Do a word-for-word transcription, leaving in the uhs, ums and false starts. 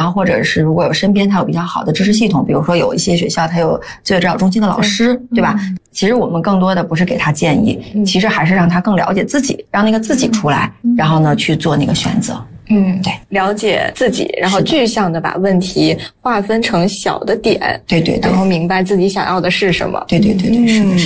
或者是如果有身边他有比较好的知识系统，比如说有一些学校他有就业指导中心的老师， 对, 对吧、嗯、其实我们更多的不是给他建议、嗯、其实还是让他更了解自己，让那个自己出来、嗯、然后呢去做那个选择。 嗯， 对， 了解自己，然后具象的把问题划分成小的点， 对对对， 然后明白自己想要的是什么。 对对对对，是的，是的。